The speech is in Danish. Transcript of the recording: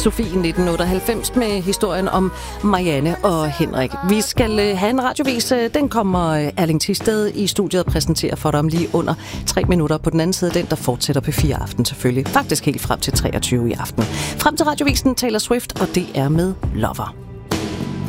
Sofie 1998 med historien om Marianne og Henrik. Vi skal have en radiovis. Den kommer Erling Thisted i studiet og præsenterer for dig om lige under 3 minutter. På den anden side den, der fortsætter på 4 aften selvfølgelig. Faktisk helt frem til 23 i aften. Frem til radiovisen Taylor Swift, og det er med Lover.